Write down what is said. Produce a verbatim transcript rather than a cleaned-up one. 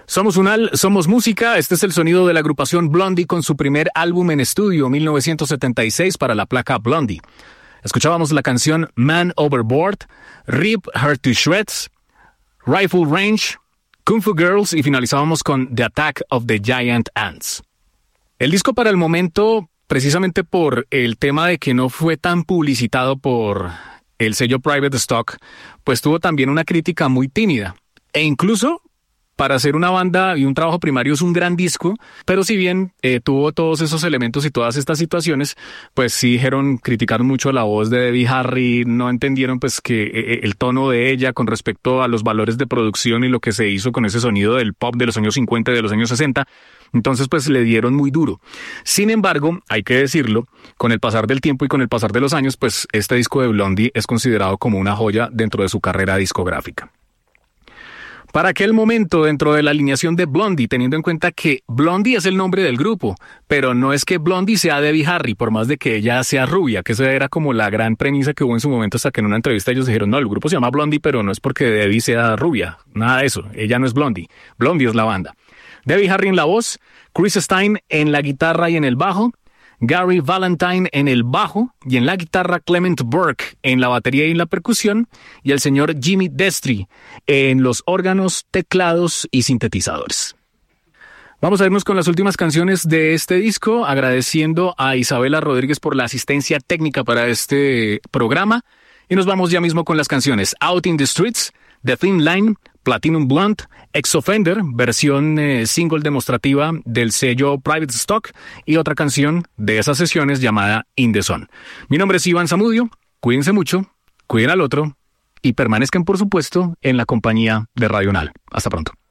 Somos Unal, somos música. Este es el sonido de la agrupación Blondie con su primer álbum en estudio, mil novecientos setenta y seis, para la placa Blondie. Escuchábamos la canción Man Overboard, Rip Her to Shreds, Rifle Range, Kung Fu Girls y finalizábamos con The Attack of the Giant Ants. El disco para el momento, precisamente por el tema de que no fue tan publicitado por el sello Private Stock, pues tuvo también una crítica muy tímida. E incluso, para hacer una banda y un trabajo primario, es un gran disco, pero si bien eh, tuvo todos esos elementos y todas estas situaciones, pues sí dijeron, criticaron mucho la voz de Debbie Harry, no entendieron pues que eh, el tono de ella con respecto a los valores de producción y lo que se hizo con ese sonido del pop de los años cincuenta y de los años sesenta, entonces pues le dieron muy duro. Sin embargo, hay que decirlo, con el pasar del tiempo y con el pasar de los años, pues este disco de Blondie es considerado como una joya dentro de su carrera discográfica. Para aquel momento, dentro de la alineación de Blondie, teniendo en cuenta que Blondie es el nombre del grupo, pero no es que Blondie sea Debbie Harry, por más de que ella sea rubia, que esa era como la gran premisa que hubo en su momento, hasta que en una entrevista ellos dijeron, no, el grupo se llama Blondie, pero no es porque Debbie sea rubia, nada de eso, ella no es Blondie, Blondie es la banda. Debbie Harry en la voz, Chris Stein en la guitarra y en el bajo, Gary Valentine en el bajo y en la guitarra Clement Burke en la batería y en la percusión y el señor Jimmy Destri en los órganos, teclados y sintetizadores. Vamos a irnos con las últimas canciones de este disco, agradeciendo a Isabela Rodríguez por la asistencia técnica para este programa y nos vamos ya mismo con las canciones Out in the Streets, The Thin Line, Platinum Blonde, Ex-Offender, versión eh, single demostrativa del sello Private Stock y otra canción de esas sesiones llamada In the Sun. Mi nombre es Iván Zamudio, cuídense mucho, cuiden al otro y permanezcan por supuesto en la compañía de Radio Unal. Hasta pronto.